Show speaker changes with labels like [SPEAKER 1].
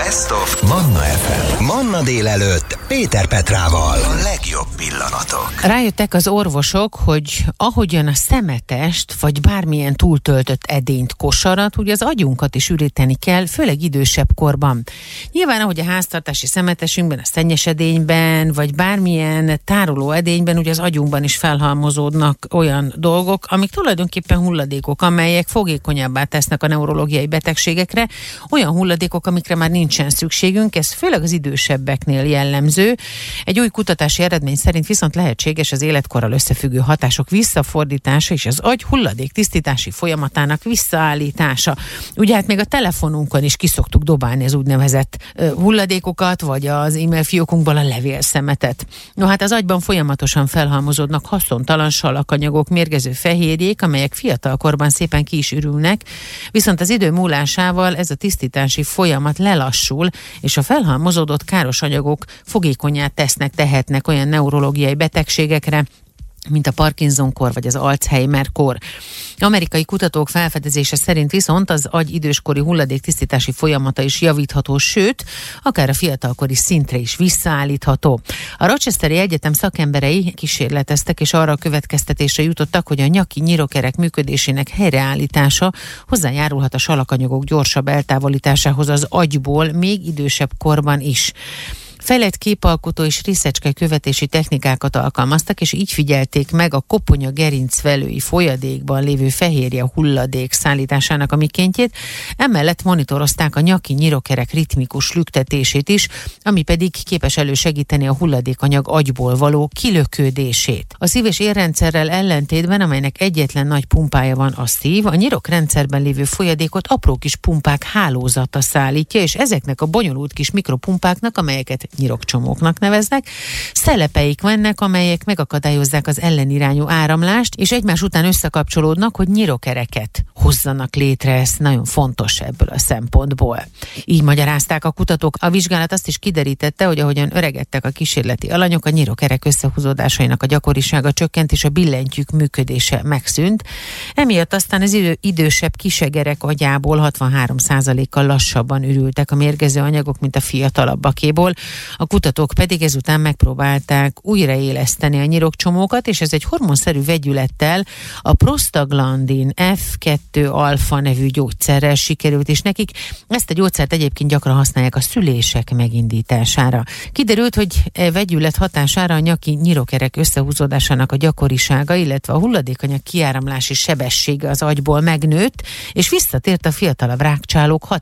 [SPEAKER 1] Best of Manna FM. Manna délelőtt Péter Petrával. A legjobb pillanatok.
[SPEAKER 2] Rájöttek az orvosok, hogy ahogyan a szemetest, vagy bármilyen túltöltött edényt, kosarat, ugye az agyunkat is üríteni kell, főleg idősebb korban. Nyilván, ahogy a háztartási szemetesünkben, a szennyes edényben, vagy bármilyen tároló edényben, ugye az agyunkban is felhalmozódnak olyan dolgok, amik tulajdonképpen hulladékok, amelyek fogékonyabbá tesznek a neurológiai betegségekre, olyan hulladékok, amikre már nincsen szükségünk, ez főleg az idősebbeknél jellemző. Egy új kutatási eredmény szerint viszont lehetséges az életkorral összefüggő hatások visszafordítása és az agy hulladék tisztítási folyamatának visszaállítása. Ugye hát még a telefonunkon is kiszoktuk dobálni az úgynevezett hulladékokat, vagy az e-mail fiókunkból a levélszemetet. No hát az agyban folyamatosan felhalmozódnak haszontalan salakanyagok, mérgező fehérjék, amelyek fiatalkorban szépen ki is ürülnek, viszont az idő múlásával ez a tisztítási folyamat lelassul, és a felhalmozódott káros anyagok fogékonnyá tehetnek olyan neurológiai betegségekre, mint a Parkinson-kor vagy az Alzheimer-kor. Amerikai kutatók felfedezése szerint viszont az agy időskori hulladéktisztítási folyamata is javítható, sőt, akár a fiatalkori szintre is visszaállítható. A Rochesteri Egyetem szakemberei kísérleteztek, és arra a következtetésre jutottak, hogy a nyaki nyirokerek működésének helyreállítása hozzájárulhat a salakanyagok gyorsabb eltávolításához az agyból még idősebb korban is. Fejlett képalkotó és részecske követési technikákat alkalmaztak, és így figyelték meg a koponya gerincvelői folyadékban lévő fehérje hulladék szállításának a mikéntjét, emellett monitorozták a nyaki nyirokerek ritmikus lüktetését is, ami pedig képes elősegíteni a hulladékanyag agyból való kilökődését. A szív- és érrendszerrel ellentétben, amelynek egyetlen nagy pumpája van, a szív, a nyirokrendszerben lévő folyadékot apró kis pumpák hálózata szállítja, és ezeknek a bonyolult kis mikropumpáknak, amelyeket nyirokcsomóknak neveznek, szelepeik vannak, amelyek megakadályozzák az ellenirányú áramlást, és egymás után összekapcsolódnak, hogy nyirokereket hozzanak létre. Ez nagyon fontos ebből a szempontból. Így magyarázták a kutatók. A vizsgálat azt is kiderítette, hogy ahogyan öregedtek a kísérleti alanyok, a nyirokerek összehúzódásainak a gyakorisága csökkent, és a billentyűk működése megszűnt. Emiatt aztán az idősebb kisegerek agyából 63%-kal lassabban ürültek a mérgező anyagok, mint a fiatalabbakéból. A kutatók pedig ezután megpróbálták újraéleszteni a nyirokcsomókat, és ez egy hormonszerű vegyülettel, a prostaglandin F2-alfa nevű gyógyszerrel sikerült, és nekik ezt a gyógyszert egyébként gyakran használják a szülések megindítására. Kiderült, hogy vegyület hatására a nyaki nyirokerek összehúzódásának a gyakorisága, illetve a hulladékanyag kiáramlási sebessége az agyból megnőtt, és visszatért a fiatalabb rákcsálók